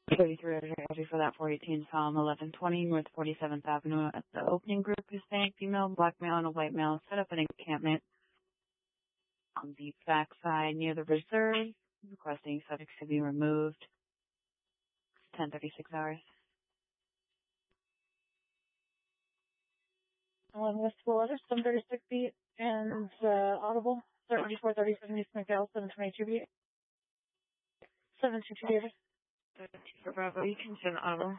33 for that 418 Psalm 1120 North 47th Avenue at the opening group. Hispanic female, black male, and a white male set up an encampment on the backside near the reserve, requesting subjects to be removed. 10:36 hours. West Florida, 736 feet, and audible, 3437 East McDowell, 722 feet. 722 David. 724 Bravo, you can send audible.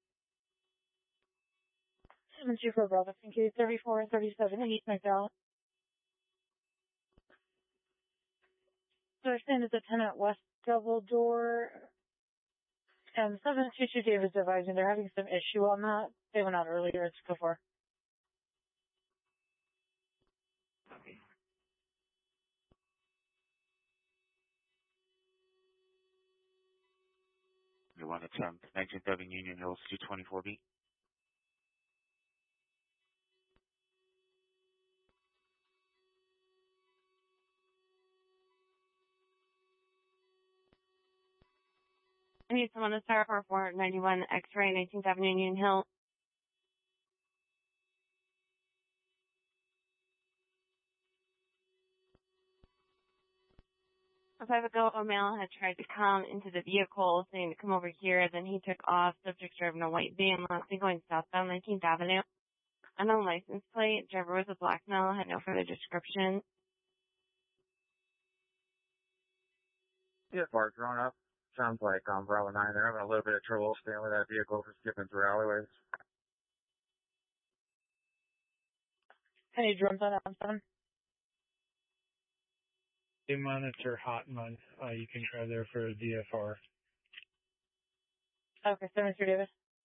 724 Bravo, thank you. 3437 East McDowell. So I stand at the 10 at West Double Door. And 722 David's advising they're having some issue on that. They went out earlier, it's before. You want to 19th Union Hills 224B. I need someone to start for 491 X-ray, 19th Avenue, Union Hill. A 5-year-old male had tried to come into the vehicle, saying to come over here. Then he took off. Subject driving a white van, lastly going southbound 19th Avenue. Unknown license plate. Driver was a black male. Had no further description. Yeah, bar drawn up. Sounds like Bravo 9. They're having a little bit of trouble staying with that vehicle for skipping through alleyways. Any drums on that 7? They monitor Hotman. You can try there for a DFR. Okay, 73 David.